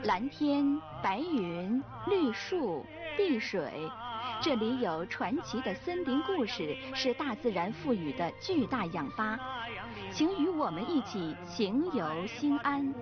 蓝天、白云、绿树、碧水，这里有传奇的森林故事，是大自然赋予的巨大养发。请与我们一起行游新安。